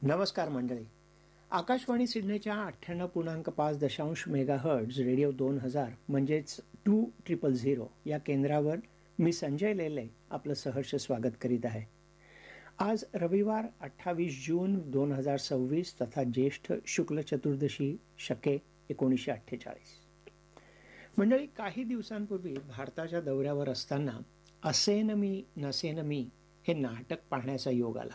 नमस्कार मंडळी. Akashvani सिडनीच्या 98.5 megahertz radio 2000 म्हणजेच 2000 या केंद्रावर मी संजय लेले आपलं सहर्ष स्वागत करीत आहे. आज रविवार 28 जून 2026 तथा ज्येष्ठ शुक्ल चतुर्दशी शके 1948. मंडळी, काही दिवसांपूर्वी भारताच्या दौऱ्यावर असताना असेन मी नसेन मी हे नाटक पाहण्याचा योग आला.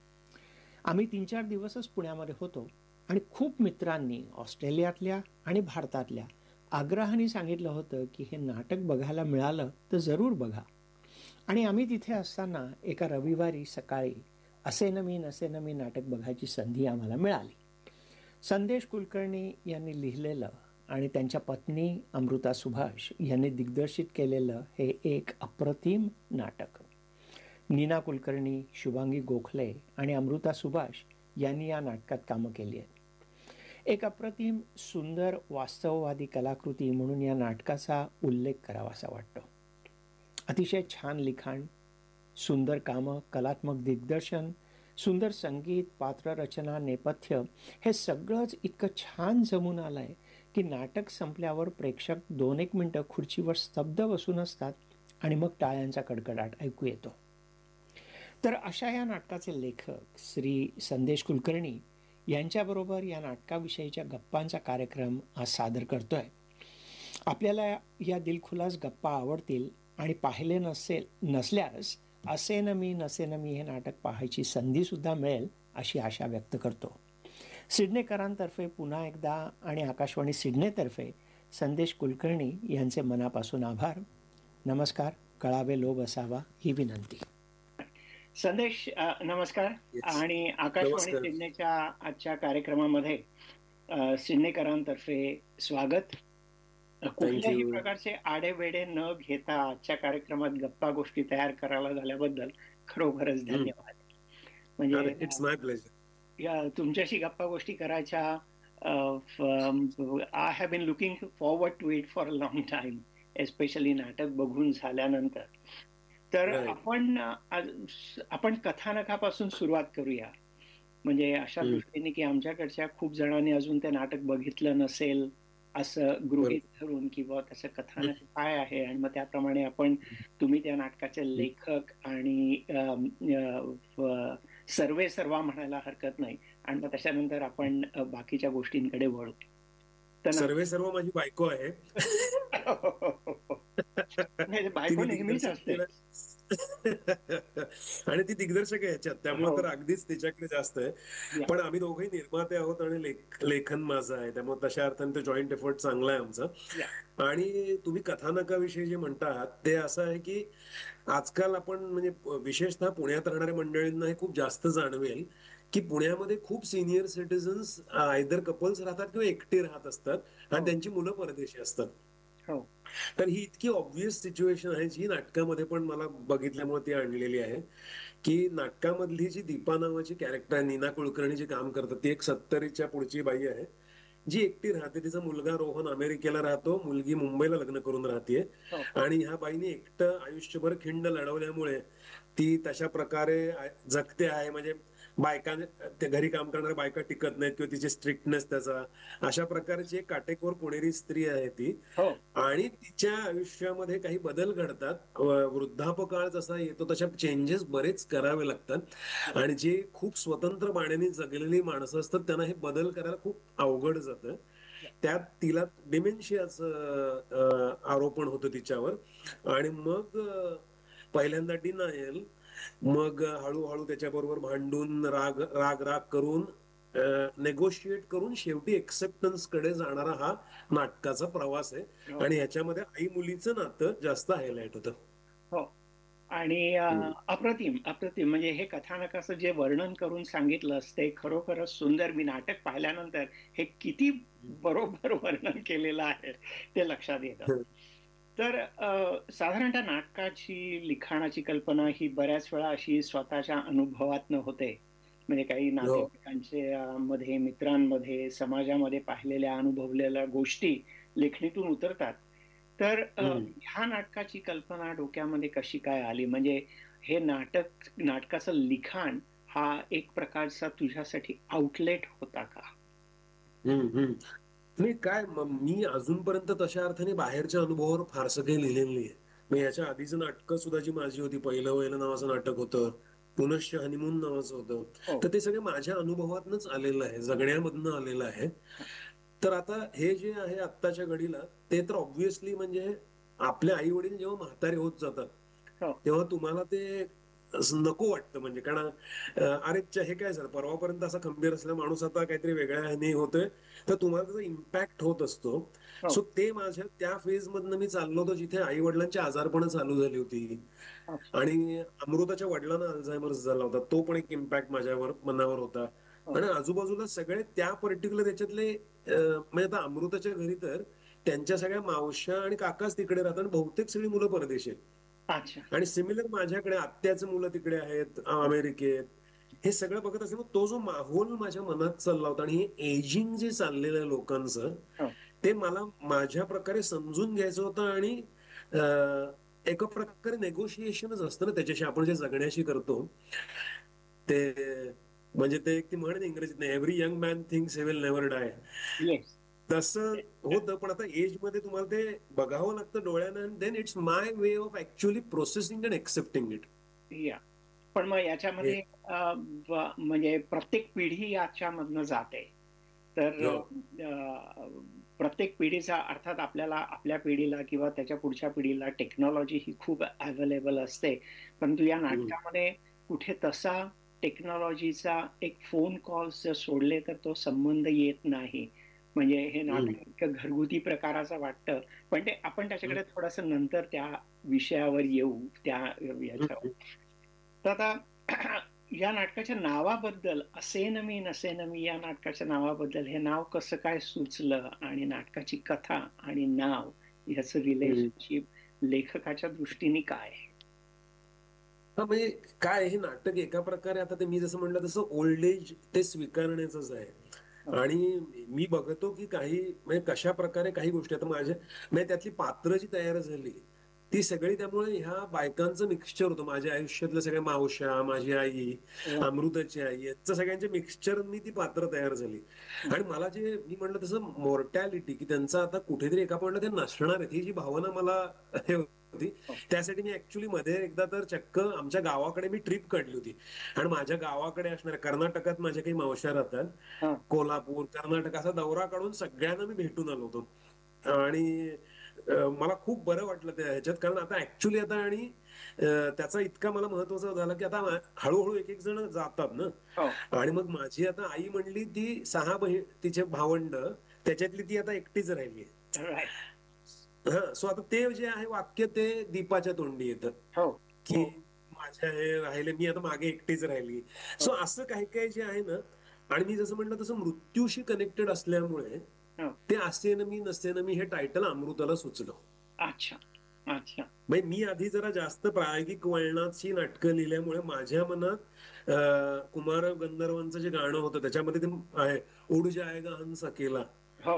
आम्ही 3-4 दिवसच पुण्यामध्ये होतो आणि खूप मित्रांनी ऑस्ट्रेलियातल्या आणि भारतातल्या आग्रहाने सांगितलं होतं की हे नाटक बघायला मिळालं तर जरूर बघा. आणि आम्ही तिथे असताना एका रविवारी सकाळी असेन मी नसेन मी नाटक बघायची संधी आम्हाला मिळाली. संदेश कुलकर्णी यांनी लिहिलेलं आणि त्यांच्या पत्नी अमृता सुभाष यांनी दिग्दर्शित केलेलं हे एक अप्रतिम नाटक. नीना कुलकर्णी, शुभांगी गोखले आणि अमृता सुभाष यांनी या नाटकात कामं केली आहेत. एक अप्रतिम सुंदर वास्तववादी कलाकृती म्हणून या नाटकाचा उल्लेख करावासा वाटतो. अतिशय छान लिखाण, सुंदर कामं, कलात्मक दिग्दर्शन, सुंदर संगीत, पात्ररचना, नेपथ्य हे सगळंच इतकं छान जमून आलं आहे की नाटक संपल्यावर प्रेक्षक 2-1 मिनटं खुर्चीवर स्तब्ध बसून असतात आणि मग टाळ्यांचा कडकडाट ऐकू येतो. तर अशा या नाटकाचे लेखक श्री संदेश कुलकर्णी यांच्याबरोबर या नाटकाविषयीच्या गप्पांचा कार्यक्रम आज सादर करतोय. आपल्याला या दिलखुलास गप्पा आवडतील आणि पाहिले नसल्यास असेन मी नसेन मी हे नाटक पाहायची संधीसुद्धा मिळेल अशी आशा व्यक्त करतो. सिडनेकरांतर्फे पुन्हा एकदा आणि आकाशवाणी सिडनेतर्फे संदेश कुलकर्णी यांचे मनापासून आभार. नमस्कार. कळावे लोभ असावा ही विनंती. संदेश, नमस्कार. आणि आकाशवाणी सिडनेच्या आजच्या कार्यक्रमामध्ये सिडनेकरांतर्फे स्वागत. कुठल्याही प्रकारचे आडेवेडे न घेता आजच्या कार्यक्रमात गप्पा गोष्टी तयार करायला झाल्याबद्दल खरोखरच धन्यवाद. म्हणजे इट्स माय प्लेजर. तुमच्याशी गप्पा गोष्टी करायच्या I have bin looking forward to it for a long time, especially नाटक बघून झाल्यानंतर. तर आपण कथानकापासून सुरुवात करूया. म्हणजे अशा दृष्टीने की आमच्याकडच्या खूप जणांनी अजून ते नाटक बघितलं नसेल असं गृहीत धरून किंवा त्याचं कथानक काय आहे आणि मग त्याप्रमाणे तुम्ही त्या नाटकाचे लेखक आणि सर्वेसर्वा म्हणायला हरकत नाही आणि मग त्याच्यानंतर आपण बाकीच्या गोष्टींकडे वळू. सर्वेसर्वा माझी बायको आहे. बायको नेहमीच असते आणि ती दिग्दर्शक आहे याच्यात, त्यामुळे तर अगदीच तिच्याकडे जास्त आहे. पण आम्ही दोघंही निर्माते आहोत आणि लेखन माझं आहे, त्यामुळे तशा अर्थाने ते जॉईंट एफर्ट चांगला आहे आमचा. आणि तुम्ही कथानकाविषयी जे म्हणतात ते असं आहे की आजकाल आपण म्हणजे विशेषतः पुण्यात राहणाऱ्या मंडळींना हे खूप जास्त जाणवेल की पुण्यामध्ये खूप सिनियर सिटीजन्स आयदर कपल्स राहतात किंवा एकटे राहत असतात आणि त्यांची मुलं परदेशी असतात. तर ही इतकी ऑब्व्हियस सिच्युएशन आहे जी नाटकामध्ये पण मला बघितल्यामुळे ती आणलेली आहे की नाटकामधली जी दीपा नावाची कॅरेक्टर आहे, नीना कुलकर्णी जे काम करतात, ती एक 70च्या पुढची बाई आहे जी एकटी राहते. तिचा मुलगा रोहन अमेरिकेला राहतो, मुलगी मुंबईला लग्न करून राहते आणि ह्या बाईने एकटं आयुष्यभर खिंड लढवल्यामुळे ती तशा प्रकारे जगते आहे. म्हणजे बायका, ते घरी काम करणाऱ्या बायका टिकत नाहीत किंवा तिची स्ट्रिक्टनेस, त्याचा अशा प्रकारची एक काटेकोर पुणेरी स्त्री आहे ती. आणि तिच्या आयुष्यामध्ये काही बदल घडतात. वृद्धापकाळ जसा येतो तशा चेंजेस बरेच करावे लागतात आणि जे खूप स्वतंत्र बाण्याने जगलेली माणसं असतात त्यांना हे बदल करायला खूप अवघड जातं. त्यात तिला डिमेन्शियाचं आरोपण होतं तिच्यावर आणि मग पहिल्यांदा डिनायल, मग हळूहळू त्याच्याबरोबर भांडून राग राग राग करून नेगोशिएट करून शेवटी एक्सेप्टन्स कडे जाणारा हा नाटकाचा प्रवास आहे. आणि ह्याच्यामध्ये आई मुलीचं नातं जास्त हायलाइट होतं. हो, आणि अप्रतिम अप्रतिम. म्हणजे हे कथानकाचं जे वर्णन करून सांगितलंस ते खरोखरच सुंदर. मी नाटक पाहिल्यानंतर हे किती बरोबर वर्णन केलेलं आहे ते लक्षात येतं. तर साधारणतः नाटकाची लिखाणाची कल्पना ही बऱ्याच वेळा अशी स्वतःच्या अनुभवातनं होते. म्हणजे काही नातेवाईकांच्या मध्ये, मित्रांमध्ये, समाजामध्ये पाहिलेल्या अनुभवलेल्या गोष्टी लेखणीतून उतरतात. तर ह्या नाटकाची कल्पना डोक्यामध्ये कशी काय आली? म्हणजे हे नाटकाचं लिखाण हा एक प्रकारचा तुझ्यासाठी आउटलेट होता का? नाही काय मी अजूनपर्यंत तशा अर्थाने बाहेरच्या अनुभवावर फारसं काही लिहिलेलं नाहीये. मग याच्या आधीचं नाटकं सुद्धा जी माझी होती, पहिलं वयलं नावाचं नाटक होतं, पुनश्च हनीमून नावाचं होतं, हो. तर ते सगळे माझ्या अनुभवातनच आलेलं आहे, जगण्यामधनं आलेलं आहे. तर आता हे जे आहे आत्ताच्या घडीला, ते तर ऑब्व्हियसली म्हणजे आपले आई वडील जेव्हा म्हातारे होत जातात हो. तेव्हा तुम्हाला ते असं नको वाटतं, म्हणजे कारण अरे हे काय झालं, परवापर्यंत असा खंबीर असलेला माणूस आता काहीतरी वेगळ्या ह्याने होतोय, तर तुम्हाला त्याचा इम्पॅक्ट होत असतो. हो. सो ते माझ्या त्या फेज मधनं मी चाललो होतो जिथे आई वडिलांची आजारपणं चालू झाली होती अच्छा. आणि अमृताच्या वडिलांना अल्झायमर्स झाला होता, तो पण एक इम्पॅक्ट माझ्यावर मनावर होता. हो. आणि आजूबाजूला सगळे त्या पर्टिक्युलर याच्यातले म्हणजे आता अमृताच्या घरी तर त्यांच्या सगळ्या मावश्या आणि काकाच तिकडे राहतात आणि बहुतेक सगळी मुलं परदेशी आहेत. अच्छा. आणि सिमिलर माझ्याकडे आत्याचं मुलं तिकडे आहेत अमेरिकेत. हे सगळं बघत असल्यामुळे तो जो माहोल माझ्या मनात चालला होता आणि हे एजिंग जे चाललेलं आहे लोकांचं, हो. ते मला माझ्या प्रकारे समजून घ्यायचं होतं. आणि एका प्रकारे नेगोशिएशनच असतं ना त्याच्याशी, आपण जे जगण्याशी करतो ते. म्हणजे ते एक ती म्हण आहे इंग्रजीत, every young man thinks he will never dye. Yes. तसं होतं, पण आता एज मध्ये तुम्हाला ते बघावं लागतं डोळ्यानं. Then it's my way of actually processing and accepting it. या. पण मग याच्यामध्ये म्हणजे प्रत्येक पिढी याच्यामधनं जाते. तर प्रत्येक पिढीचा अर्थात आपल्याला आपल्या पिढीला किंवा त्याच्या पुढच्या पिढीला टेक्नॉलॉजी ही खूप अवेलेबल असते, परंतु या नाटकामध्ये कुठे तसा टेक्नॉलॉजीचा एक फोन कॉल जर सोडले तर तो संबंध येत नाही. म्हणजे हे नाटक इतकं घरगुती प्रकाराचं वाटतं, पण ते आपण त्याच्याकडे थोडंसं नंतर त्या विषयावर येऊ, त्या याच्यावर. तर आता या नाटकाच्या नावाबद्दल, असे न मी नसे न मी, या नाटकाच्या नावाबद्दल, हे नाव कसं काय सुचलं आणि नाटकाची कथा आणि नाव याचं रिलेशनशिप लेखकाच्या दृष्टीने काय? हा म्हणजे काय, हे नाटक एका प्रकारे आता ते मी जसं म्हणलं तसं ओल्ड एज ते स्वीकारण्याचंच आहे. हो. आणि मी बघतो की काही म्हणजे कशा प्रकारे काही गोष्टी आता माझ्या म्हणजे त्यातली पात्र जी तयार झाली ती सगळी त्यामुळे ह्या बायकांचं मिक्सचर होतं. माझ्या आयुष्यातल्या सगळ्या मावश्या, माझी आई, Right. अमृताची आई, यांचं सगळ्यांचे मिक्सचरनी ती पात्र तयार झाली. आणि मला जे मी म्हणलं तसं मॉर्टॅलिटी, की त्यांचं आता कुठेतरी एका पॉईंटला ते नसणार आहेत, ही जी भावना मला हे होती. हो. त्यासाठी मी ऍक्च्युली मध्ये एकदा तर चक्क आमच्या गावाकडे मी ट्रिप काढली होती. आणि माझ्या गावाकडे असणाऱ्या कर्नाटकात माझ्या काही मावश्या राहतात, हा. कोल्हापूर, कर्नाटक, असा दौरा काढून सगळ्यांना मी भेटून आलो होतो. आणि मला खूप बरं वाटलं त्या ह्याच्यात, कारण आता ऍक्च्युली आता आणि त्याचा इतका मला महत्वाचा झाला की आता हळूहळू एक एक जण जातात ना. हो. आणि मग माझी आता आई म्हणली ती 6 बहीण, तिचे भावंड, त्याच्यातली ती आता एकटीच राहिली. राईट. हा, सो आता ते जे आहे वाक्य ते दीपाच्या तोंडी येतं हो. की माझ्या हे राहिले, मी आता मागे एकटीच राहिली. सो असं काही काही जे आहे ना. आणि मी जसं म्हणलं तसं मृत्यूशी कनेक्टेड असल्यामुळे ते असे न मी नसे न मी हे टायटल अमृताला सुचलं. अच्छा. अच्छा. म्हणजे मी आधी जरा जास्त प्रायोगिक वळणाची नाटकं लिहिल्यामुळे माझ्या मनात कुमार गंधर्वांचं जे गाणं होतं त्याच्यामध्ये ते आहे, उड जाएगा हंस अकेला. हो.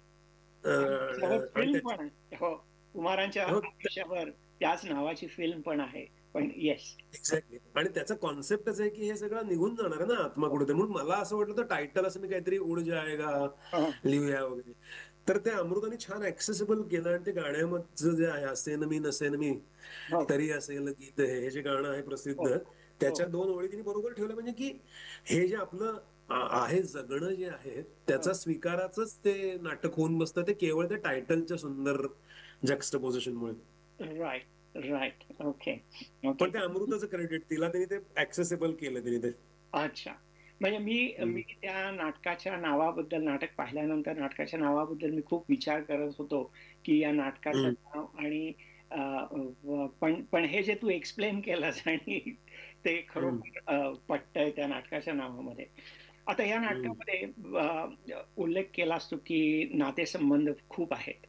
आणि फिल्म पण आहे. हो. कुमारांच्या हो, आयुष्यावर त्याच नावाची फिल्म पण आहे. पण येस. एक्झॅक्टली. आणि त्याचा कॉन्सेप्टच आहे की हे सगळं निघून जाणार आहे ना आत्मा कुठे, म्हणून मला असं वाटलं तर टायटल असं मी काहीतरी उड जाएगा लिहूया वगैरे. तर ते अमृताने छान ऍक्सेसिबल केलं. आणि ते गाण्यामधलं जे आहे, असे न मी नसे न मी हो. तरी असेल गीत, हे जे गाणं आहे प्रसिद्ध, हो. त्याच्या 2 ओळी तिने बरोबर ठेवलं. म्हणजे की हे जे आपलं आहे जगणं जे आहे त्याचा स्वीकाराचंच ते नाटक होऊन बसतं, ते केवळ त्या टायटलच्या सुंदर जक्स्टपोजिशनमुळे. राईट. राईट. ओके. ओके. पण ते अमृताचं क्रेडिट तिला, त्यांनी ते ऍक्सेसिबल केलं तिने ते. अच्छा. म्हणजे मी मी त्या नाटकाच्या नावाबद्दल, नाटक पाहिल्यानंतर नाटकाच्या नावाबद्दल मी खूप विचार करत होतो की या नाटकाचं नाव आणि पण हे जे तू एक्सप्लेन केलंस आणि ते खरोखर पटतंय त्या नाटकाच्या नावामध्ये. आता या नाटकामध्ये उल्लेख केलास तू की नातेसंबंध खूप आहेत.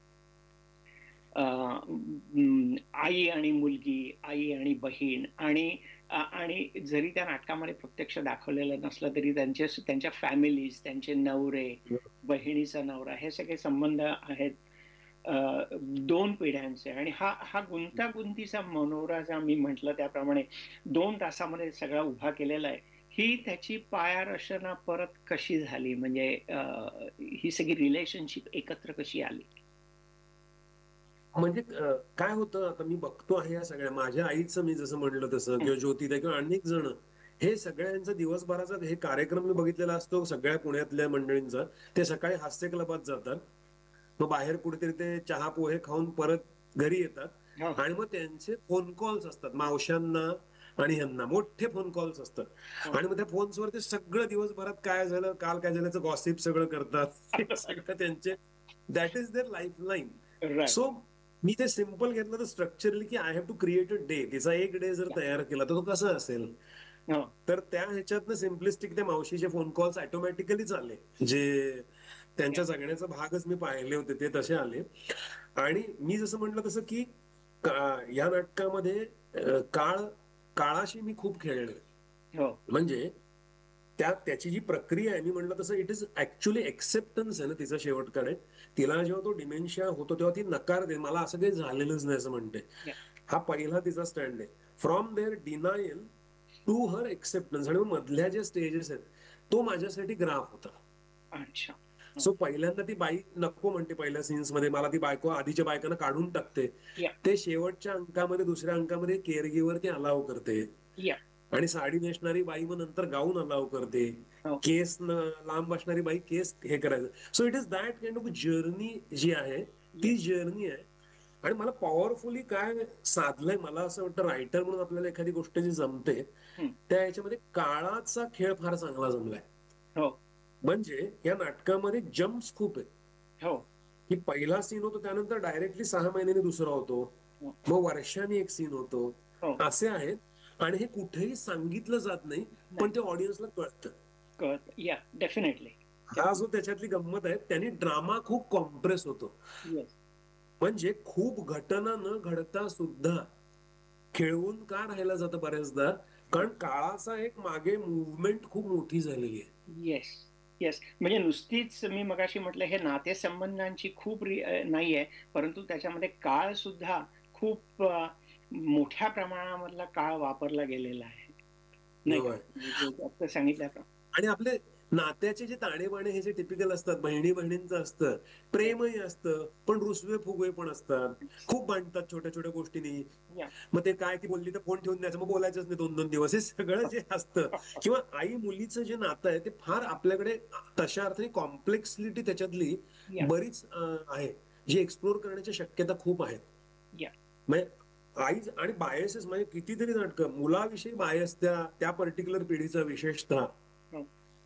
आई आणि मुलगी, आई आणि बहीण, आणि जरी त्या नाटकामध्ये प्रत्यक्ष दाखवलेलं नसलं तरी त्यांच्या फॅमिलीज, त्यांचे नवरे, बहिणीचा नवरा, हे सगळे संबंध आहेत 2 पिढ्यांचे. आणि हा हा गुंतागुंतीचा मनोरा, मी म्हटलं त्याप्रमाणे 2 तासामध्ये सगळा उभा केलेला आहे. ही त्याची पायारचना परत कशी झाली, म्हणजे ही सगळी रिलेशनशिप एकत्र कशी आली? म्हणजे काय होतं आता मी बघतो आहे या सगळ्या माझ्या आईचं मी जसं म्हणलं तसं हं, किंवा ज्योतिता किंवा अनेक जण हे सगळ्यांचा दिवसभराचा हे कार्यक्रम मी बघितलेला असतो सगळ्या पुण्यातल्या मंडळींचा. ते सकाळी हास्य क्लबात जातात, मग बाहेर कुठेतरी ते चहा पोहे खाऊन परत घरी हो, येतात आणि मग त्यांचे फोन कॉल्स असतात मावशांना आणि ह्यांना मोठे फोन कॉल्स असतात हो. आणि मग त्या फोन्सवर ते सगळं दिवसभरात काय झालं काल काय झाल्याचं गॉसिप सगळं करतात. हे सगळं त्यांचे that is their life line. Right. So मी ते सिम्पल घेतलं तर स्ट्रक्चरली की I have to create a day. तिचा एक डे जर तयार केला तर तो कसा असेल. हो. तर त्या ह्याच्यातनं सिम्पलिस्टिक त्या मावशीचे फोन कॉल्स ऑटोमॅटिकलीच आले जे त्यांच्या जगण्याचा भागच मी पाहिले होते ते तसे आले. आणि मी जसं म्हटलं तसं की या नाटकामध्ये काळाशी मी खूप खेळलोय. हो. म्हणजे त्याची जी प्रक्रिया आहे मी म्हणलं तसं इट इज ऍक्च्युली एक्सेप्टन्स आहे ना तिचा शेवटकडे. तिला जेव्हा तो डिमेन्शिया होतो तेव्हा ती नकार दे मला असं काही झालेलंच नाही असं म्हणते. या. हा पहिला तिचा स्टँड आहे. From there denial to her acceptance आणि मधल्या ज्या स्टेजेस आहेत तो माझ्यासाठी ग्राफ होता. अच्छा. सो पहिल्यांदा ती बाई नको म्हणते पहिल्या सीन्स मध्ये मला ती बायको आधीच्या बायकांना काढून टाकते. या. ते शेवटच्या अंकामध्ये दुसऱ्या अंकामध्ये केअर गिव्हर ती अलाव करते या. आणि साडी नेसणारी बाई मग नंतर गाऊन अलाव करते. हो. केस लांब असणारी बाई केस हे करायचं. So it is that kind of journey जी आहे ती जर्नी आहे. आणि मला पॉवरफुली काय साधलंय मला असं वाटतं रायटर म्हणून आपल्याला एखादी गोष्ट जी जमते हं. त्या याच्यामध्ये काळाचा खेळ फार चांगला जमलाय. हो. म्हणजे या नाटकामध्ये जम्प्स खूप आहेत हो. की पहिला सीन होतो त्यानंतर डायरेक्टली 6 महिन्यांनी दुसरा होतो, हो. मग वर्षांनी एक सीन होतो, हो. असे आहेत आणि हे कुठेही सांगितलं जात नाही पण ते ऑडियन्सला कळतं. कळत. या, डेफिनेटली. हा जो त्याच्यातली गंमत आहे त्यांनी ड्रामा खूप कॉम्प्रेस होतो. येस. म्हणजे खूप घटना न घडता सुद्धा खेळवून का राहायला जातं बऱ्याचदा कारण काळाचा एक मागे मुवमेंट खूप मोठी झालेली आहे. येस. येस. म्हणजे नुसतीच मी मगाशी म्हटलं हे नातेसंबंधांची खूप नाहीये, परंतु त्याच्यामध्ये काळ सुद्धा खूप मोठ्या प्रमाणामधला काळ वापरला गेलेला आहे. नाही का? होय. म्हणजे डॉक्टर सांगितल्याप्रमाणे. आणि आपले नात्याचे जे ताणेबाणे हे जे टिपिकल असतात बहिणी बहिणींचं असतं प्रेमही असतं पण रुसवे फुगवे पण असतात. खूप भांडतात छोट्या छोट्या गोष्टींनी. या. मग ते काय ती बोलली तर फोन ठेवून द्यायचं मग बोलायचंच नाही 2-2 दिवस हे सगळं जे असतं किंवा आई मुलीचं जे नातं आहे ते फार आपल्याकडे तशा अर्थाने कॉम्प्लेक्सिटी त्याच्यातली या. बरीच आहे जी एक्सप्लोर करण्याची शक्यता खूप आहेत. या. म्हणजे आई आणि बायसेस म्हणजे कितीतरी नाटकं मुलाविषयी बायस त्या पर्टिक्युलर पिढीचा विशेषतः हो.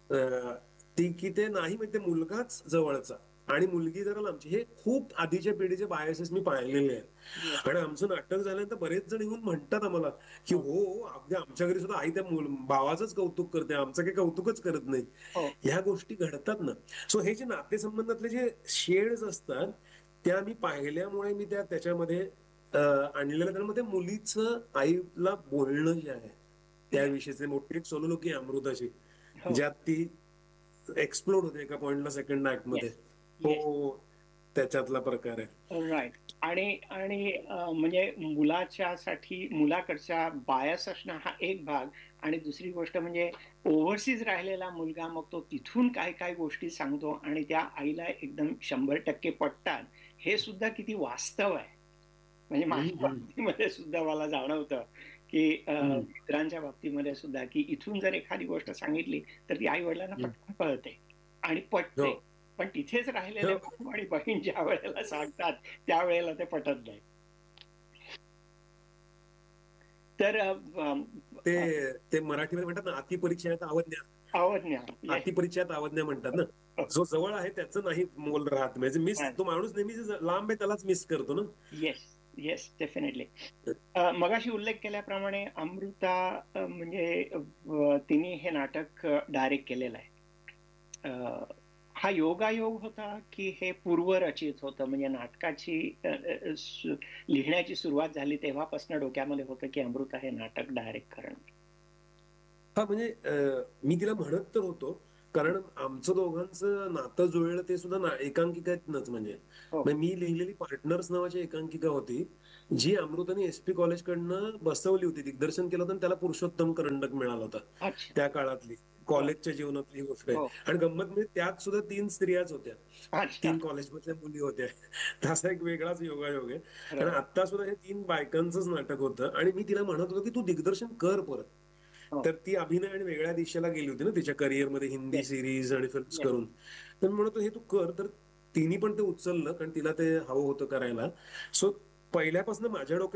ती की ते नाही म्हणजे ते मुलगाच जवळचा आणि मुलगी जरा लांबची हे खूप आधीच्या पिढीचे बायसेस मी पाहिलेले येस. आहेत. आणि आमचं नाटक झाल्यानंतर बरेच जण येऊन म्हणतात आम्हाला की हो. हो अगदी आमच्या घरी सुद्धा आई त्या भावाचंच कौतुक करते आमचं काही कौतुकच करत नाही. हो. ह्या गोष्टी घडतात ना. सो हे जे नातेसंबंधातले जे शेड्स असतात त्या मी पाहिल्यामुळे मी त्याच्यामध्ये आणलेलं त्यामध्ये मुलीचं आईला बोलणं जे आहे त्याविषयीचे मोठी एक सोलोलोकी अमृताची हो. ज्यात ती एक्सप्लोड होते एका पॉइंटला सेकंड ऍक्ट मध्ये. येस. येस. हो त्याच्यातला प्रकार आहे. राईट. आणि आणि म्हणजे मुलाच्यासाठी मुलाकडचा बायस असणं हा एक भाग, आणि दुसरी गोष्ट म्हणजे ओव्हरसीज राहिलेला मुलगा मग तो तिथून काय काय गोष्टी सांगतो आणि त्या आईला एकदम 100% पटतात, हे सुद्धा किती वास्तव आहे. म्हणजे माझ्या बाबतीमध्ये सुद्धा मला जाणवतं की मित्रांच्या बाबतीमध्ये सुद्धा की इथून जर एखादी गोष्ट सांगितली तर ती आई वडिलांना पटकन कळते आणि हो पटते. पण तिथेच राहिलेले हो. भाऊ आणि बहीण ज्या वेळेला सांगतात त्यावेळेला ते पटत नाही. तर ते ते मराठीमध्ये म्हणतात ना अतिपरिचयात अवज्ञा. अवज्ञा. अतिपरिचयात अवज्ञा म्हणतात ना. जो जवळ आहे त्याचं नाही मोल राहत म्हणजे मिस तो माणूस नेहमी लांब आहे त्यालाच मिस करतो ना. येस. Yes, definitely. मगाशी उल्लेख केल्याप्रमाणे अमृता म्हणजे तिने हे नाटक डायरेक्ट केलेलं आहे. हा योगायोग होता की हे पूर्वरचित होतं, म्हणजे नाटकाची लिहिण्याची सुरुवात झाली तेव्हापासून डोक्यामध्ये होतं की अमृता हे नाटक डायरेक्ट करणं. हा म्हणजे मी तिला म्हणत तर होतो कारण आमचं दोघांचं नातं जुळलं ते सुद्धा एकांकिकातनच. म्हणजे मी लिहिलेली पार्टनर्स नावाची एकांकिका होती, जी अमृताने एसपी कॉलेज कडनं बसवली होती, दिग्दर्शन केलं होतं आणि त्याला पुरुषोत्तम करंडक मिळाला होता. त्या काळातली कॉलेजच्या जीवनातली गोष्ट आहे. आणि गंमत म्हणजे त्यात सुद्धा 3 स्त्रियाच होत्या, 3 कॉलेजमधल्या मुली होत्या. तसा एक वेगळाच योगायोग आहे. कारण आता सुद्धा हे 3 बायकांचंच नाटक होतं आणि मी तिला म्हणत होतो की तू दिग्दर्शन कर परत. तर ती अभिनय आणि वेगळ्या दिशेला गेली होती ना तिच्या करिअरमध्ये, हिंदी सिरीज आणि फिल्म्स करून. तर मी म्हणतो हे तू कर. तर तिने पण ते उचललं कारण तिला ते हवं होतं करायला. सो पहिल्यापासून माझ्या डोक्यात